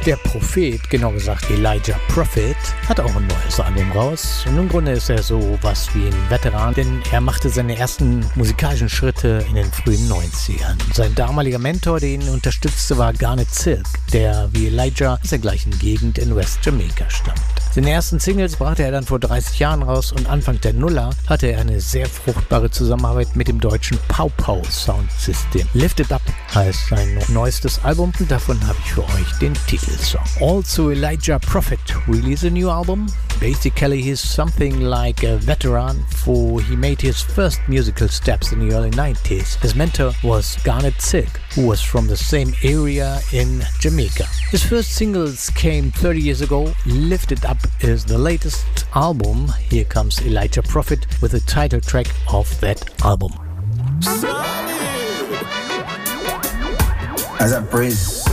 Der Prophet, genau gesagt Elijah Prophet, hat auch ein neues Album raus. Und im Grunde ist er so was wie ein Veteran, denn er machte seine ersten musikalischen Schritte in den frühen 90ern. Sein damaliger Mentor, der ihn unterstützte, war Garnet Silk, der wie Elijah aus der gleichen Gegend in West Jamaica stammt. Seine ersten Singles brachte er dann vor 30 Jahren raus und Anfang der Nuller hatte er eine sehr fruchtbare Zusammenarbeit mit dem deutschen Pow Pow Sound System. Lifted Up heißt sein neuestes Album und davon habe ich für euch den Titelsong. Also Elijah Prophet released a new album. Basically he's something like a veteran, for he made his first musical steps in the early 90s. His mentor was Garnet Silk, who was from the same area in Jamaica. His first singles came 30 years ago. Lifted Up is the latest album. Here comes Elijah Prophet with the title track of that album. As I breathe